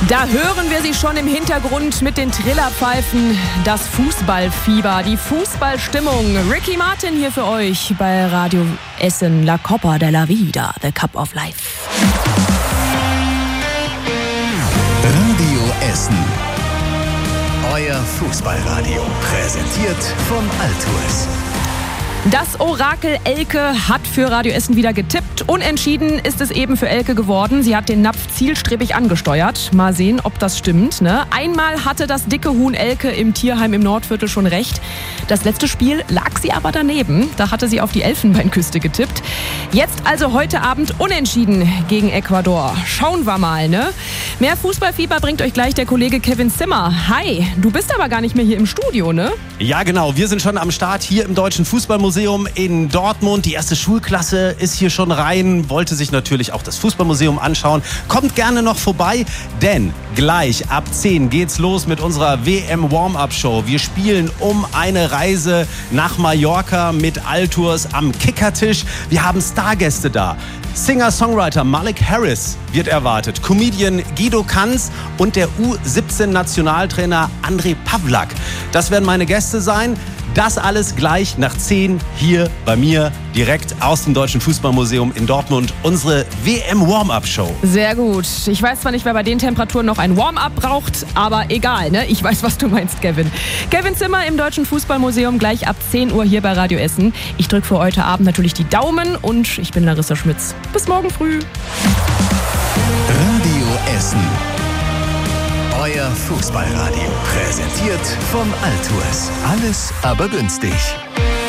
Da hören wir sie schon im Hintergrund mit den Trillerpfeifen. Das Fußballfieber, die Fußballstimmung. Ricky Martin hier für euch bei Radio Essen. La Copa de la Vida, the Cup of Life. Radio Essen. Euer Fußballradio. Präsentiert von Altours. Das Orakel Elke hat für Radio Essen wieder getippt. Unentschieden ist es eben für Elke geworden. Sie hat den Napf zielstrebig angesteuert. Mal sehen, ob das stimmt, ne? Einmal hatte das dicke Huhn Elke im Tierheim im Nordviertel schon recht. Das letzte Spiel lag sie aber daneben. Da hatte sie auf die Elfenbeinküste getippt. Jetzt also heute Abend unentschieden gegen Ecuador. Schauen wir mal, ne? Mehr Fußballfieber bringt euch gleich der Kollege Kevin Zimmer. Hi, du bist aber gar nicht mehr hier im Studio, ne? Ja, genau. Wir sind schon am Start hier im Deutschen Fußballmuseum in Dortmund. Die erste Schulklasse ist hier schon rein, wollte sich natürlich auch das Fußballmuseum anschauen. Kommt gerne noch vorbei, denn gleich ab 10 geht's los mit unserer WM-Warm-Up-Show. Wir spielen um eine Reise nach Mallorca mit Altours am Kickertisch. Wir haben Stargäste da. Singer-Songwriter Malik Harris wird erwartet, Comedian Guido Kanz und der U17-Nationaltrainer Andrej Pavlak. Das werden meine Gäste sein. Das alles gleich nach 10 hier bei mir direkt aus dem Deutschen Fußballmuseum in Dortmund. Unsere WM-Warm-Up-Show. Sehr gut. Ich weiß zwar nicht, wer bei den Temperaturen noch ein Warm-Up braucht, aber egal, ne? Ich weiß, was du meinst, Kevin. Kevin Zimmer im Deutschen Fußballmuseum gleich ab 10 Uhr hier bei Radio Essen. Ich drücke für heute Abend natürlich die Daumen und ich bin Larissa Schmitz. Bis morgen früh. Radio Essen. Euer Fußballradio. Präsentiert von Altours. Alles aber günstig.